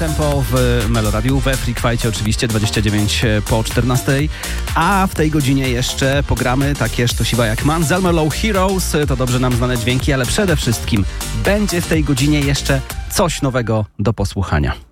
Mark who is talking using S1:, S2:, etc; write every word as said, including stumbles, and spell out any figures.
S1: tempo w Meloradiu, we Freak Fight'cie oczywiście dwadzieścia dziewięć po czternastej, a w tej godzinie jeszcze pogramy takie sztosiwa jak Manzelmer Low Heroes, to dobrze nam znane dźwięki, ale przede wszystkim będzie w tej godzinie jeszcze coś nowego do posłuchania.